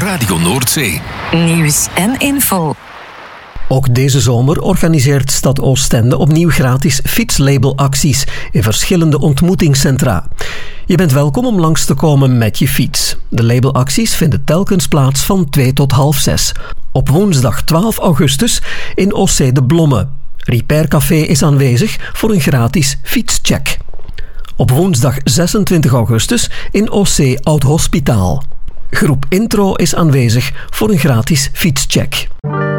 Radio Noordzee. Nieuws en info. Ook deze zomer organiseert Stad Oostende opnieuw gratis fietslabelacties in verschillende ontmoetingscentra. Je bent welkom om langs te komen met je fiets. De labelacties vinden telkens plaats van 2 tot 5:30. Op woensdag 12 augustus in OC De Blomme. Repair Café is aanwezig voor een gratis fietscheck. Op woensdag 26 augustus in OC Oud Hospitaal. Groep Intro is aanwezig voor een gratis fietscheck.